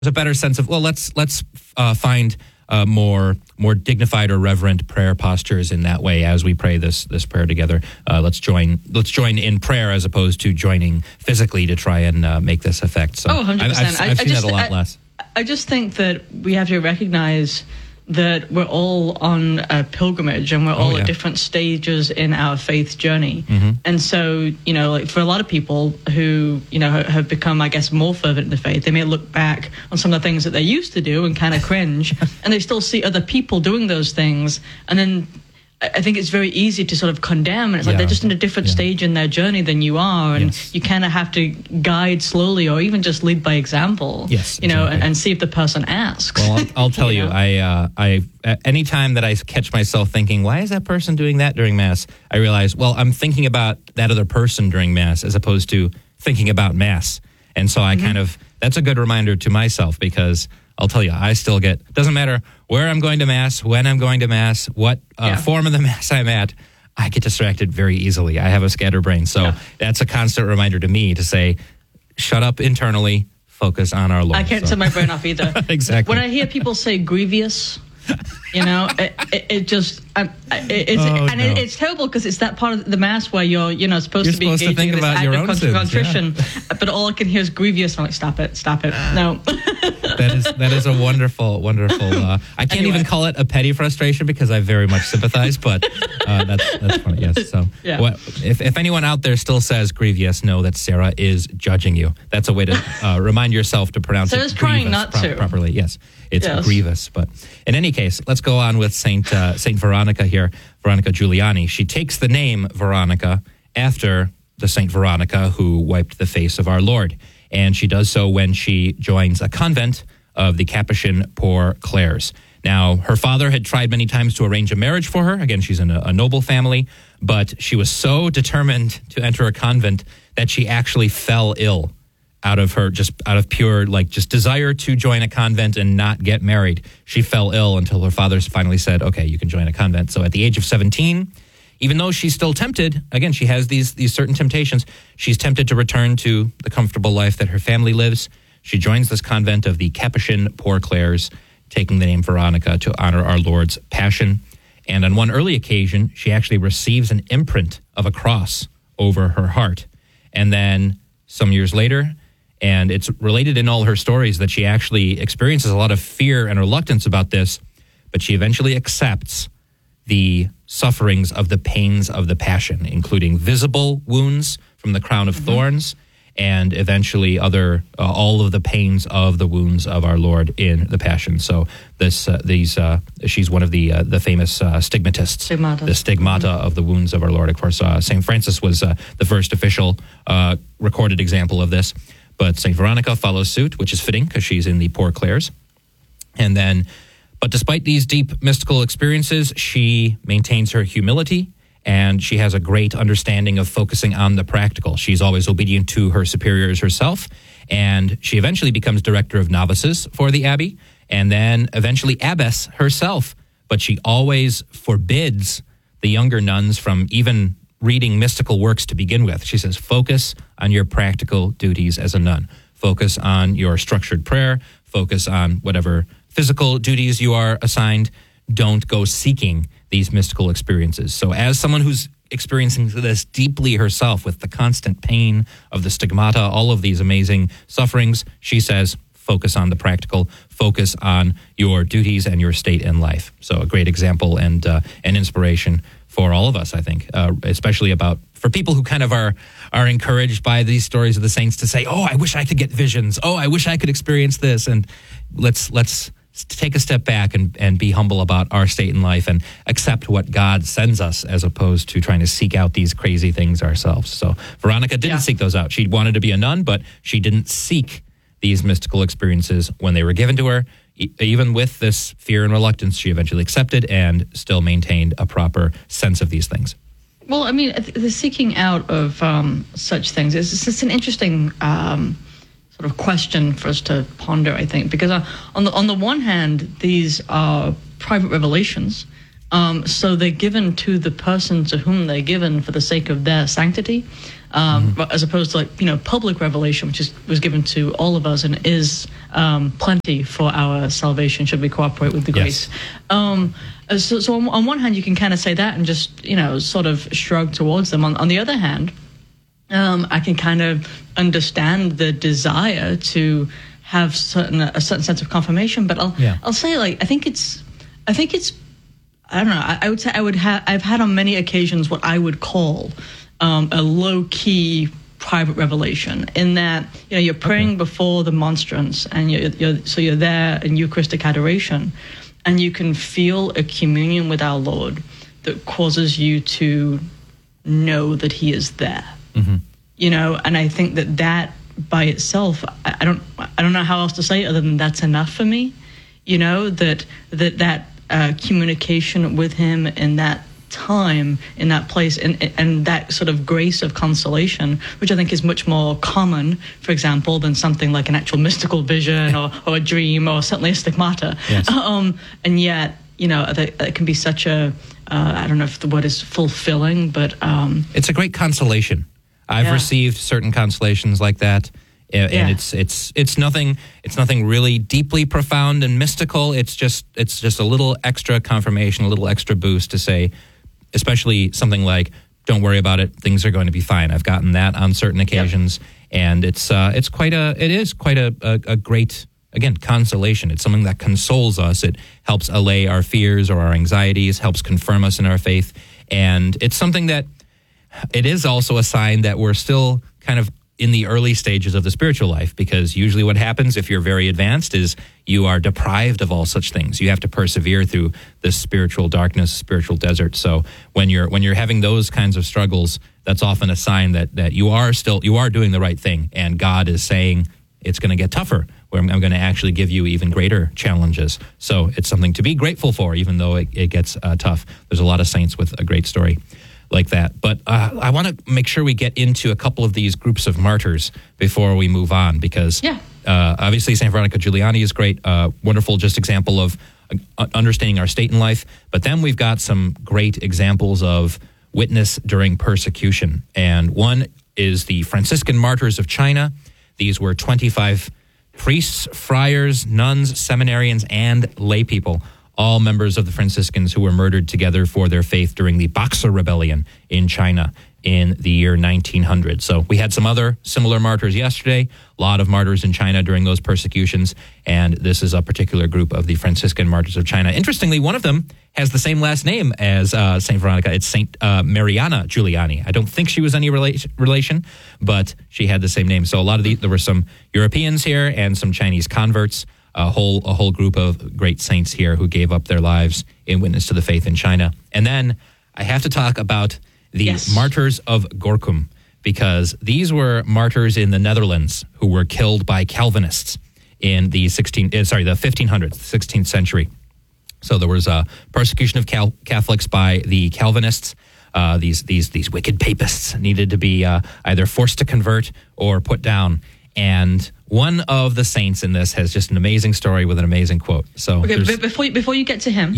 a better sense of, well, let's find more dignified or reverent prayer postures in that way as we pray this prayer together. Let's join in prayer as opposed to joining physically to try and make this effect. So 100%. I've seen that a lot less. I just think that we have to recognize that we're all on a pilgrimage and we're all at different stages in our faith journey. Mm-hmm. And so, like for a lot of people who, have become, I guess, more fervent in the faith, they may look back on some of the things that they used to do and kind of cringe, and they still see other people doing those things. And then I think it's very easy to sort of condemn. And it's like they're just in a different stage in their journey than you are. And you kind of have to guide slowly or even just lead by example, and see if the person asks. Well, I'll tell you, I any time that I catch myself thinking, why is that person doing that during Mass? I realize, well, I'm thinking about that other person during Mass as opposed to thinking about Mass. And so I that's a good reminder to myself, because I'll tell you, I still doesn't matter where I'm going to Mass, when I'm going to Mass, what form of the Mass I'm at, I get distracted very easily. I have a scatterbrain. So that's a constant reminder to me to say, shut up internally, focus on our Lord. I can't turn my brain off either. Exactly. When I hear people say grievous, it's terrible because it's that part of the Mass where you're supposed to be engaging in this act of contrition, but all I can hear is grievous. I'm like, stop it, no. That is a wonderful. I can't even call it a petty frustration because I very much sympathize, but that's funny. Yes. So, if anyone out there still says grievous, know that Sarah is judging you. That's a way to remind yourself to pronounce Sarah's it trying not to properly. Yes, it's grievous. But in any case, let's go on with Saint Veronica here, Veronica Giuliani. She takes the name Veronica after the Saint Veronica who wiped the face of our Lord. And she does so when she joins a convent of the Capuchin Poor Clares. Now, her father had tried many times to arrange a marriage for her. Again, she's in a noble family, but she was so determined to enter a convent that she actually fell ill out of pure, desire to join a convent and not get married. She fell ill until her father finally said, okay, you can join a convent. So at the age of 17, even though she's still tempted, again, she has these certain temptations, she's tempted to return to the comfortable life that her family lives. She joins this convent of the Capuchin Poor Clares, taking the name Veronica to honor our Lord's Passion. And on one early occasion, she actually receives an imprint of a cross over her heart. And then some years later, and it's related in all her stories that she actually experiences a lot of fear and reluctance about this, but she eventually accepts the sufferings of the pains of the Passion, including visible wounds from the crown of thorns, and eventually all of the pains of the wounds of our Lord in the Passion. So she's one of the famous stigmatists, the stigmata of the wounds of our Lord. Of course, St. Francis was the first official recorded example of this, but St. Veronica follows suit, which is fitting because she's in the Poor Clares. But despite these deep mystical experiences, she maintains her humility, and she has a great understanding of focusing on the practical. She's always obedient to her superiors herself, and she eventually becomes director of novices for the abbey, and then eventually abbess herself. But she always forbids the younger nuns from even reading mystical works to begin with. She says, focus on your practical duties as a nun. Focus on your structured prayer. Focus on whatever physical duties you are assigned. Don't go seeking these mystical experiences. So as someone who's experiencing this deeply herself with the constant pain of the stigmata, all of these amazing sufferings, she says, focus on the practical, focus on your duties and your state in life. So a great example and an inspiration for all of us, I think, especially for people who kind of are encouraged by these stories of the saints to say, oh, I wish I could get visions. Oh, I wish I could experience this. And let's take a step back and be humble about our state in life and accept what God sends us as opposed to trying to seek out these crazy things ourselves. So Veronica didn't seek those out. She wanted to be a nun, but she didn't seek these mystical experiences when they were given to her. Even with this fear and reluctance, she eventually accepted and still maintained a proper sense of these things. Well, I mean, the seeking out of such things is an interesting sort of question for us to ponder, I think, because on the one hand, these are private revelations, So they're given to the person to whom they're given for the sake of their sanctity, as opposed to public revelation, which was given to all of us and is plenty for our salvation should we cooperate with the grace. So on one hand, you can kind of say that and just sort of shrug towards them. On the other hand, I can kind of understand the desire to have a certain sense of confirmation, but I'll say I think it's I don't know. I would say I've had on many occasions what I would call a low-key private revelation, in that you're praying before the monstrance, and you're there in Eucharistic adoration, and you can feel a communion with our Lord that causes you to know that He is there. And I think that by itself, I don't know how else to say it other than that's enough for me. That communication with Him in that time, in that place, and that sort of grace of consolation, which I think is much more common, for example, than something like an actual mystical vision or a dream or certainly a stigmata. Yes. And yet, it can be such a, I don't know if the word is fulfilling, but... it's a great consolation. I've received certain consolations like that. And it's nothing really deeply profound and mystical. It's just a little extra confirmation, a little extra boost to say, especially something like, "Don't worry about it. Things are going to be fine." I've gotten that on certain occasions, and it is quite a great, again, consolation. It's something that consoles us. It helps allay our fears or our anxieties, helps confirm us in our faith, and it's something that it is also a sign that we're still kind of in the early stages of the spiritual life, because usually what happens if you're very advanced is you are deprived of all such things. You have to persevere through this spiritual darkness, spiritual desert. So when you're having those kinds of struggles, that's often a sign that you are doing the right thing, and God is saying it's going to get tougher, where I'm going to actually give you even greater challenges. So it's something to be grateful for, even though it gets tough. There's a lot of saints with a great story like that. But I want to make sure we get into a couple of these groups of martyrs before we move on, because obviously St. Veronica Giuliani is great, wonderful just example of understanding our state in life. But then we've got some great examples of witness during persecution. And one is the Franciscan martyrs of China. These were 25 priests, friars, nuns, seminarians, and lay people, all members of the Franciscans who were murdered together for their faith during the Boxer Rebellion in China in the year 1900. So we had some other similar martyrs yesterday, a lot of martyrs in China during those persecutions, and this is a particular group of the Franciscan martyrs of China. Interestingly, one of them has the same last name as St. Veronica. It's St. Mariana Giuliani. I don't think she was any relation, but she had the same name. So a lot of there were some Europeans here and some Chinese converts, a whole group of great saints here who gave up their lives in witness to the faith in China. And then I have to talk about the martyrs of Gorkum, because these were martyrs in the Netherlands who were killed by Calvinists in the 1500s, 16th century. So there was a persecution of Catholics by the Calvinists. These wicked papists needed to be either forced to convert or put down. And one of the saints in this has just an amazing story with an amazing quote. So before you get to him,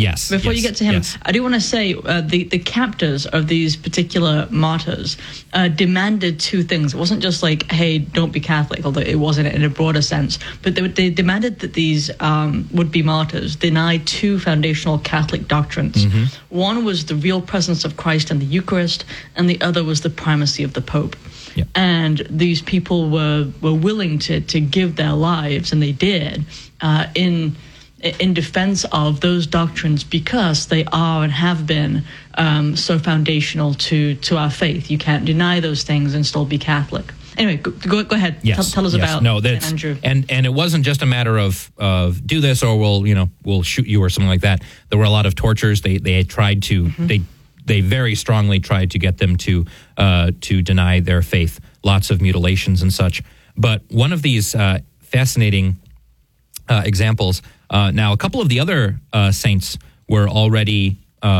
I do want to say the captors of these particular martyrs demanded two things. It wasn't just like, hey, don't be Catholic, although it wasn't in a broader sense, but they demanded that these would-be martyrs deny two foundational Catholic doctrines. Mm-hmm. One was the real presence of Christ in the Eucharist, and the other was the primacy of the Pope. Yep. And these people were willing to give their lives, and they did, in defense of those doctrines, because they are and have been so foundational to our faith. You can't deny those things and still be Catholic. Anyway, go ahead. Yes. Tell us about St. Andrew. And it wasn't just a matter of do this or we'll shoot you or something like that. There were a lot of tortures. They had tried to They very strongly tried to get them to deny their faith, lots of mutilations and such. But one of these fascinating examples, now a couple of the other saints were already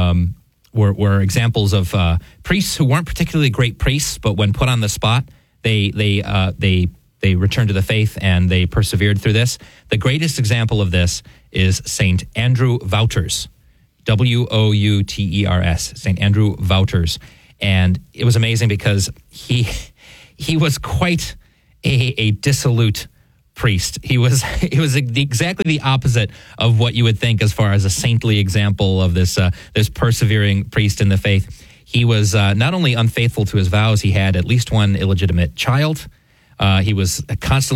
were examples of priests who weren't particularly great priests, but when put on the spot, they returned to the faith and they persevered through this. The greatest example of this is Saint Andrew Wouters. Wouters, St. Andrew Wouters. And it was amazing because he was quite a dissolute priest. He was exactly the opposite of what you would think as far as a saintly example of this persevering priest in the faith. He was not only unfaithful to his vows, he had at least one illegitimate child. He was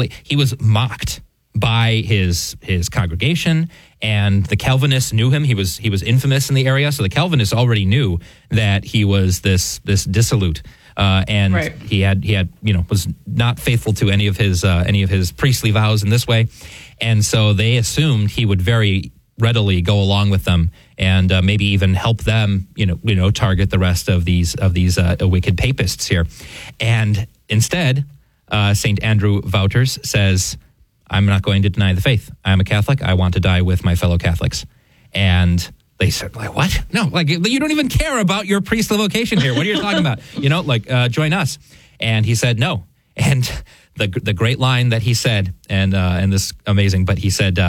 mocked by his congregation, and the Calvinists knew him. He was infamous in the area, so the Calvinists already knew that he was this dissolute, and right. he had was not faithful to any of his priestly vows in this way, and so they assumed he would very readily go along with them and maybe even help them target the rest of these wicked papists here, and instead St. Andrew Wouters says, I'm not going to deny the faith. I'm a Catholic. I want to die with my fellow Catholics. And they said, like, what? No, like, you don't even care about your priestly vocation here. What are you talking about? Join us. And he said, no. And the great line that he said, and this amazing, but he said,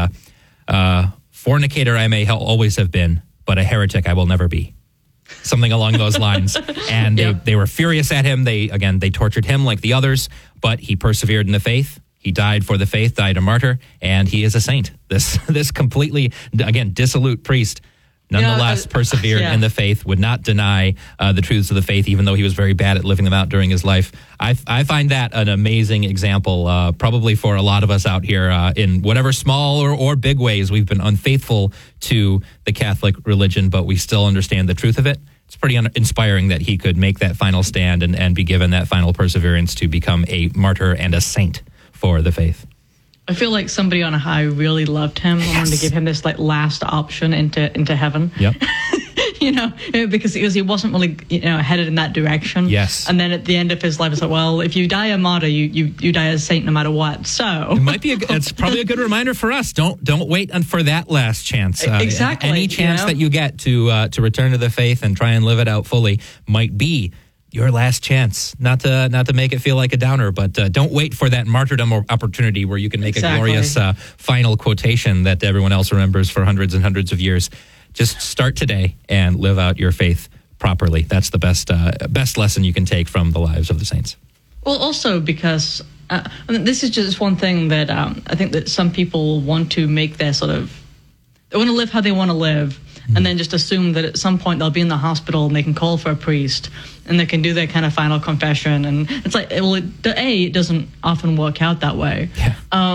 fornicator I may always have been, but a heretic I will never be. Something along those lines. And they were furious at him. They tortured him like the others, but he persevered in the faith. He died for the faith, died a martyr, and he is a saint. This completely, again, dissolute priest, nonetheless persevered in the faith, would not deny the truths of the faith, even though he was very bad at living them out during his life. I find that an amazing example, probably for a lot of us out here in whatever small or big ways we've been unfaithful to the Catholic religion, but we still understand the truth of it. It's pretty inspiring that he could make that final stand and be given that final perseverance to become a martyr and a saint for the faith. I feel like somebody on a high really loved him. I wanted to give him this last option into heaven. Yep. Because he wasn't really headed in that direction. Yes. And then at the end of his life, it's like, well, if you die a martyr, you die as a saint no matter what. So it might be it's probably a good reminder for us. Don't wait for that last chance. Exactly. Any chance that you get to return to the faith and try and live it out fully might be your last chance. Not to make it feel like a downer, but don't wait for that martyrdom or opportunity where you can make a glorious final quotation that everyone else remembers for hundreds and hundreds of years. Just start today and live out your faith properly. That's the best lesson you can take from the lives of the saints. Well, also because this is just one thing that I think that some people want to make their they want to live how they want to live, and then just assume that at some point they'll be in the hospital and they can call for a priest and they can do their kind of final confession. And it's like, well, it doesn't often work out that way. Yeah.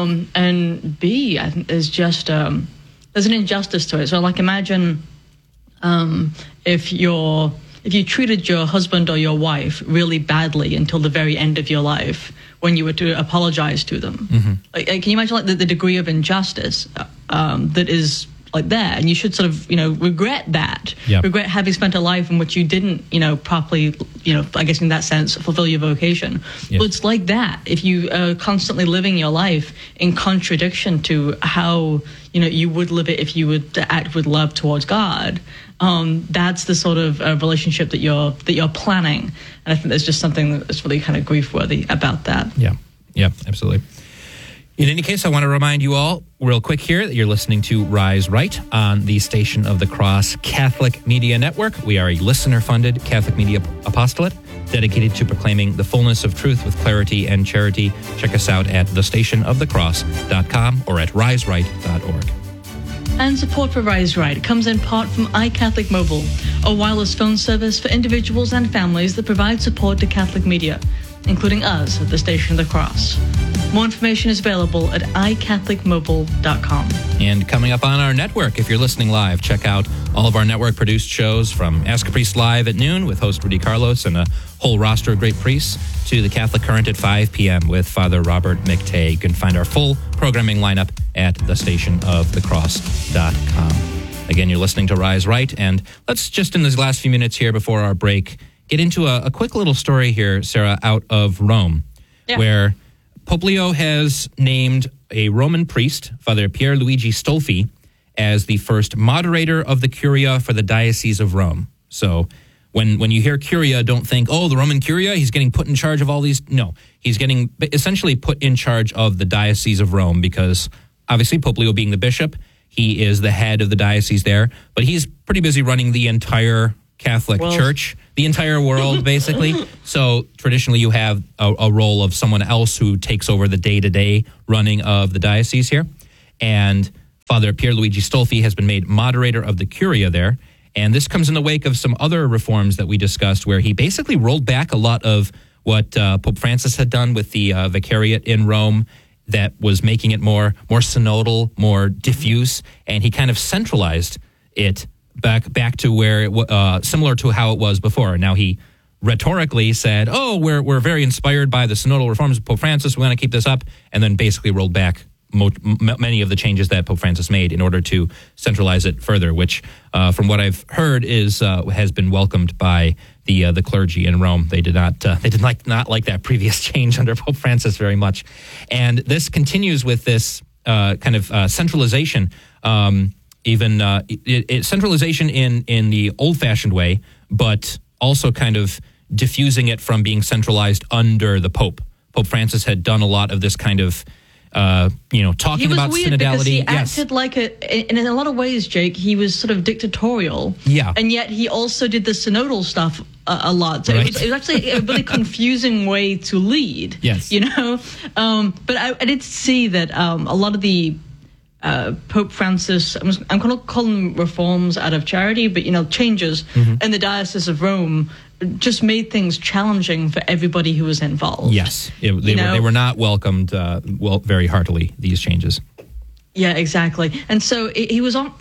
And B, I think there's just there's an injustice to it. So imagine if you treated your husband or your wife really badly until the very end of your life when you were to apologize to them. Mm-hmm. Can you imagine the degree of injustice that is there, and you should regret that. Yep. Regret having spent a life in which you didn't, properly, I guess in that sense, fulfill your vocation. Yep. But it's like that. If you are constantly living your life in contradiction to how, you would live it if you would act with love towards God, that's the sort of relationship that you're planning. And I think there's just something that's really kind of grief-worthy about that. Yeah, absolutely. In any case, I want to remind you all real quick here that you're listening to Rise Right on the Station of the Cross Catholic Media Network. We are a listener-funded Catholic media apostolate dedicated to proclaiming the fullness of truth with clarity and charity. Check us out at thestationofthecross.com or at riseright.org. And support for Rise Right comes in part from iCatholic Mobile, a wireless phone service for individuals and families that provide support to Catholic media, including us at the Station of the Cross. More information is available at iCatholicMobile.com. And coming up on our network, if you're listening live, check out all of our network-produced shows from Ask a Priest Live at noon with host Rudy Carlos and a whole roster of great priests to the Catholic Current at 5 p.m. with Father Robert McTay. You can find our full programming lineup at thestationofthecross.com. Again, you're listening to Rise Right, and let's just in these last few minutes here before our break get into a quick little story here, Sarah, out of Rome, where Pope Leo has named a Roman priest, Father Pierluigi Stolfi, as the first moderator of the Curia for the Diocese of Rome. So when you hear Curia, don't think, oh, the Roman Curia, he's getting put in charge of all these. No, he's getting essentially put in charge of the Diocese of Rome because obviously Pope Leo being the bishop, He is the head of the diocese there, but he's pretty busy running the entire Catholic Church, the entire world, basically. So traditionally, you have a role of someone else who takes over the day-to-day running of the diocese here. And Father Pierluigi Stolfi has been made moderator of the Curia there. And this comes in the wake of some other reforms that we discussed, where he basically rolled back a lot of what Pope Francis had done with the vicariate in Rome that was making it more synodal, more diffuse, and he kind of centralized it back to where it similar to how it was before. Now he rhetorically said, "Oh, we're very inspired by the synodal reforms of Pope Francis. We want to keep this up," and then basically rolled back many of the changes that Pope Francis made in order to centralize it further, which, from what I've heard, has been welcomed by the clergy in Rome. They did not like that previous change under Pope Francis very much, and this continues with this kind of centralization, centralization in the old-fashioned way, but also kind of diffusing it from being centralized under the Pope. Pope Francis had done a lot of this kind of talking about synodality. He acted like in a lot of ways, Jake, he was sort of dictatorial. Yeah. And yet he also did the synodal stuff a lot. So it was actually a really confusing way to lead. Yes. But I did see that a lot of the Pope Francis, I'm going to call them reforms out of charity, but, changes in the Diocese of Rome just made things challenging for everybody who was involved. Yes, they were not welcomed very heartily, these changes. Yeah, exactly. And so he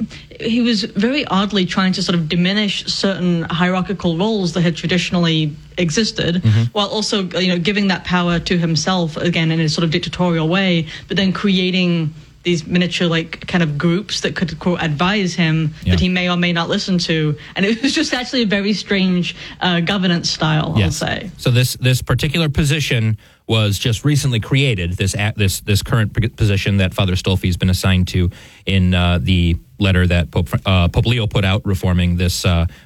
was very oddly trying to sort of diminish certain hierarchical roles that had traditionally existed, while also giving that power to himself again in a sort of dictatorial way, but then creating these miniature kind of groups that could quote advise him that he may or may not listen to, and it was just actually a very strange governance style. I'll say. So this particular position was just recently created. This current position that Father Stolfi has been assigned to in the letter that Pope Leo put out, reforming this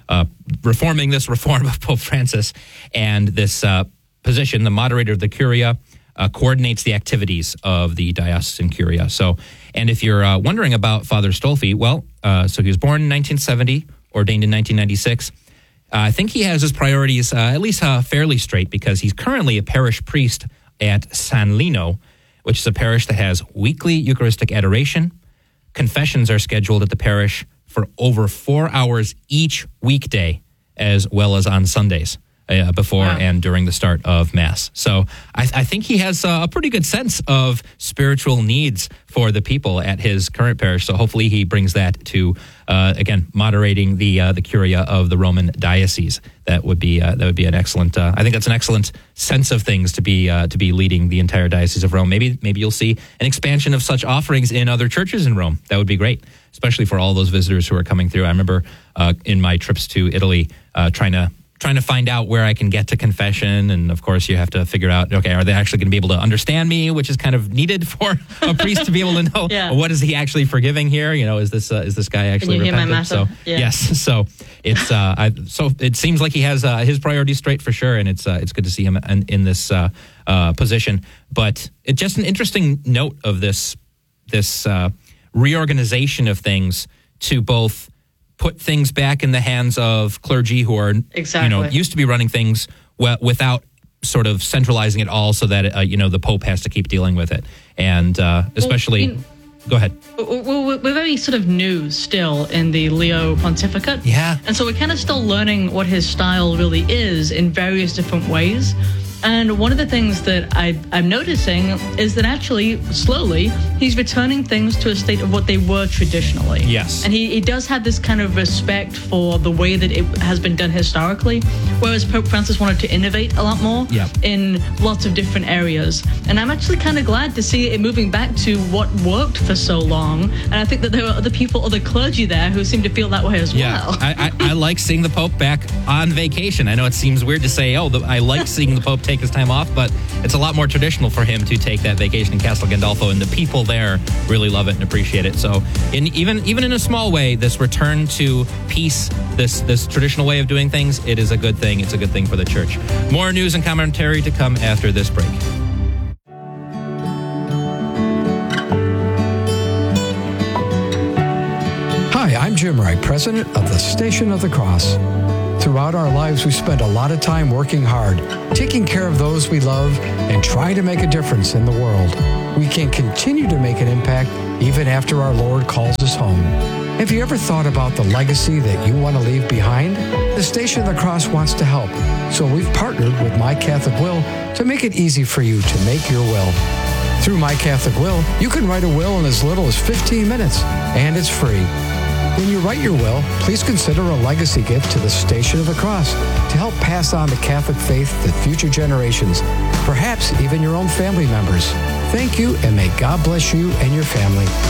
reform of Pope Francis, and this position, the moderator of the Curia, coordinates the activities of the diocesan curia. So, and if you're wondering about Father Stolfi, so he was born in 1970, ordained in 1996. I think he has his priorities at least fairly straight, because he's currently a parish priest at San Lino, which is a parish that has weekly Eucharistic adoration. Confessions are scheduled at the parish for over 4 hours each weekday, as well as on Sundays. Before and during the start of Mass. So I think he has a pretty good sense of spiritual needs for the people at his current parish. So hopefully he brings that to, again, moderating the Curia of the Roman diocese. That would be an excellent. I think that's an excellent sense of things to be leading the entire Diocese of Rome. Maybe you'll see an expansion of such offerings in other churches in Rome. That would be great, especially for all those visitors who are coming through. I remember in my trips to Italy trying to find out where I can get to confession. And of course you have to figure out, okay, are they actually going to be able to understand me, which is kind of needed for a priest to be able to know what is he actually forgiving here? is this guy actually repentant? So yes. So it's so it seems like he has his priorities straight for sure. And it's good to see him in this position, but it's just an interesting note of this reorganization of things to both put things back in the hands of clergy who are, used to be running things without sort of centralizing it all, so that, the Pope has to keep dealing with it. And especially... Go ahead. We're very sort of new still in the Leo pontificate. Yeah. And so we're kind of still learning what his style really is in various different ways. And one of the things that I'm noticing is that actually, slowly, he's returning things to a state of what they were traditionally. Yes. And he does have this kind of respect for the way that it has been done historically, whereas Pope Francis wanted to innovate a lot more in lots of different areas. And I'm actually kind of glad to see it moving back to what worked for so long. And I think that there are other clergy there who seem to feel that way as well. I like seeing the Pope back on vacation. I know it seems weird to say, I like seeing the Pope take his time off, but it's a lot more traditional for him to take that vacation in Castel Gandolfo, and the people there really love it and appreciate it. So even in a small way, this return to peace, this traditional way of doing things, it is a good thing. It's a good thing for the church. More news and commentary to come after this break. I'm Jim Wright, president of the Station of the Cross. Throughout our lives, we spend a lot of time working hard, taking care of those we love, and trying to make a difference in the world. We can continue to make an impact even after our Lord calls us home. Have you ever thought about the legacy that you want to leave behind? The Station of the Cross wants to help, so we've partnered with My Catholic Will to make it easy for you to make your will. Through My Catholic Will, you can write a will in as little as 15 minutes, and it's free. When you write your will, please consider a legacy gift to the Station of the Cross to help pass on the Catholic faith to future generations, perhaps even your own family members. Thank you, and may God bless you and your family.